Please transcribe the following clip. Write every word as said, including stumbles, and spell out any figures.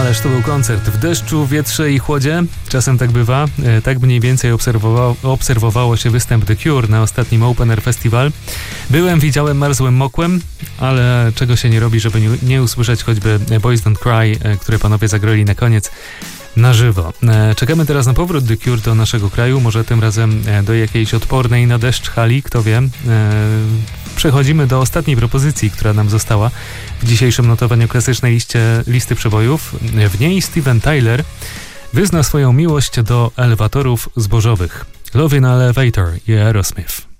Ależ to był koncert w deszczu, wietrze i chłodzie. Czasem tak bywa. Tak mniej więcej obserwowało, obserwowało się występ The Cure na ostatnim Open Air Festival. Byłem, widziałem, marzłem, mokłem, ale czego się nie robi, żeby nie, nie usłyszeć choćby Boys Don't Cry, które panowie zagrali na koniec na żywo. Czekamy teraz na powrót The Cure do naszego kraju, może tym razem do jakiejś odpornej na deszcz hali, kto wie. Przechodzimy do ostatniej propozycji, która nam została w dzisiejszym notowaniu klasycznej liście, listy przebojów. W niej Steven Tyler wyzna swoją miłość do elewatorów zbożowych. Love in Elevator i Aerosmith.